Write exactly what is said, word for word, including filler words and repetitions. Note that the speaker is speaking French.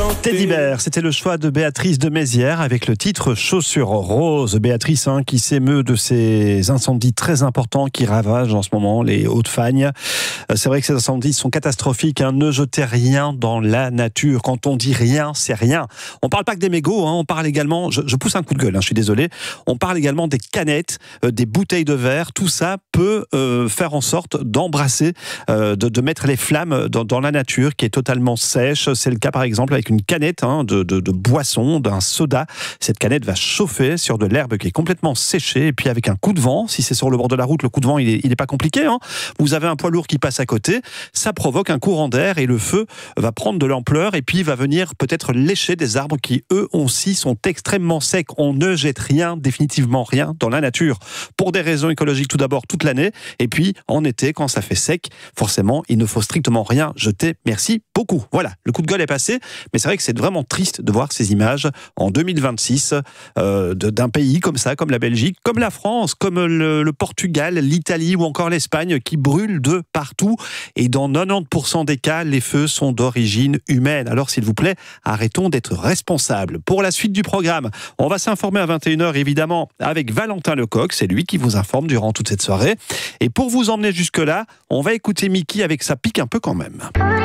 Teddy Bear, c'était le choix de Béatrice de Mézières avec le titre Chaussures roses. Béatrice hein, qui s'émeut de ces incendies très importants qui ravagent en ce moment les Hauts-de-Fagne. C'est vrai que ces incendies sont catastrophiques. Hein. Ne jetez rien dans la nature. Quand on dit rien, c'est rien. On parle pas que des mégots, hein. On parle également, je, je pousse un coup de gueule, hein, je suis désolé, on parle également des canettes, euh, des bouteilles de verre. Tout ça peut euh, faire en sorte d'embrasser, euh, de, de mettre les flammes dans, dans la nature qui est totalement sèche. C'est le cas par exemple avec une canette hein, de, de, de boisson, d'un soda. Cette canette va chauffer sur de l'herbe qui est complètement séchée et puis avec un coup de vent, si c'est sur le bord de la route, le coup de vent il est, il est pas compliqué. Hein. Vous avez un poids lourd qui passe à côté, ça provoque un courant d'air et le feu va prendre de l'ampleur et puis va venir peut-être lécher des arbres qui eux aussi sont extrêmement secs. On ne jette rien, définitivement rien dans la nature. Pour des raisons écologiques tout d'abord toute l'année et puis en été quand ça fait sec, forcément il ne faut strictement rien jeter. Merci beaucoup. Voilà, le coup de gueule est passé, mais c'est vrai que c'est vraiment triste de voir ces images en deux mille vingt-six euh, d'un pays comme ça, comme la Belgique, comme la France, comme le, le Portugal, l'Italie ou encore l'Espagne qui brûlent de partout et dans quatre-vingt-dix pour cent des cas, les feux sont d'origine humaine. Alors s'il vous plaît, arrêtons d'être responsables. Pour la suite du programme, on va s'informer à vingt et une heures évidemment avec Valentin Lecoq, c'est lui qui vous informe durant toute cette soirée. Et pour vous emmener jusque-là, on va écouter Mickey avec sa pique un peu quand même.